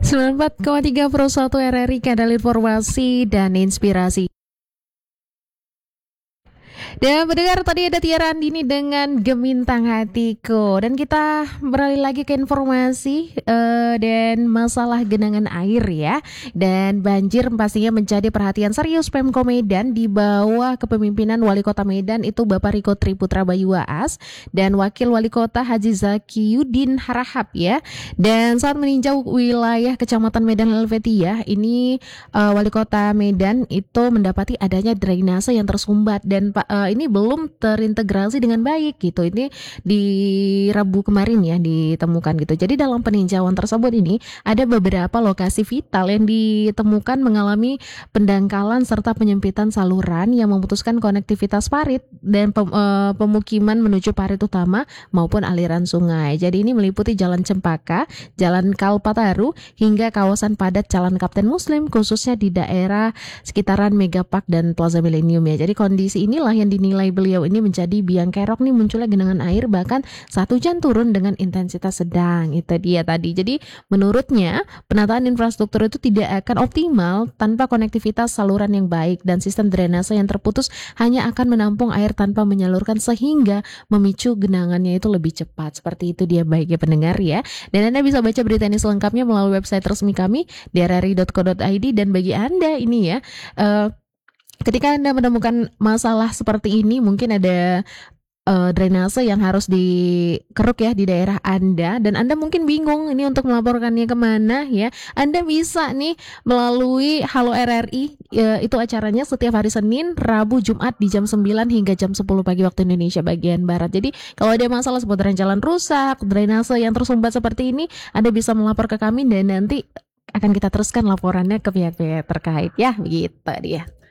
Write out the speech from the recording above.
94,31 RRI Kanal Informasi dan Inspirasi. Dan mendengar tadi ada Tiara Andini dengan Gemintang Hatiku. Dan kita beralih lagi ke informasi dan masalah genangan air ya. Dan banjir pastinya menjadi perhatian serius Pemko Medan di bawah kepemimpinan Wali Kota Medan itu Bapak Riko Triputra Bayu Waas dan Wakil Wali Kota Haji Zakiyudin Harahap ya. Dan saat meninjau wilayah Kecamatan Medan Helvetia, ini Wali Kota Medan itu mendapati adanya drainase yang tersumbat dan ini belum terintegrasi dengan baik gitu. Ini di Rabu kemarin ya ditemukan gitu. Jadi dalam peninjauan tersebut ini ada beberapa lokasi vital yang ditemukan mengalami pendangkalan serta penyempitan saluran yang memutuskan konektivitas parit dan pemukiman menuju parit utama maupun aliran sungai. Jadi ini meliputi Jalan Cempaka, Jalan Kalpataru hingga kawasan padat Jalan Kapten Muslim khususnya di daerah sekitaran Megapark dan Plaza Millennium ya. Jadi kondisi inilah yang dinilai beliau ini menjadi biang kerok nih munculnya genangan air bahkan saat hujan turun dengan intensitas sedang. Itu dia tadi. Jadi menurutnya penataan infrastruktur itu tidak akan optimal tanpa konektivitas saluran yang baik dan sistem drainase yang terputus hanya akan menampung air tanpa menyalurkan sehingga memicu genangannya itu lebih cepat. Seperti itu dia baiknya pendengar ya. Dan Anda bisa baca berita ini selengkapnya melalui website resmi kami di rri.co.id. Dan bagi Anda ini ya ketika Anda menemukan masalah seperti ini, mungkin ada drainase yang harus dikeruk ya di daerah Anda dan Anda mungkin bingung ini untuk melaporkannya kemana ya. Anda bisa nih melalui Halo RRI, itu acaranya setiap hari Senin, Rabu, Jumat di jam 9 hingga jam 10 pagi waktu Indonesia bagian Barat. Jadi kalau ada masalah seputaran jalan rusak, drainase yang tersumbat seperti ini, Anda bisa melapor ke kami dan nanti akan kita teruskan laporannya ke pihak-pihak terkait ya, begitu dia.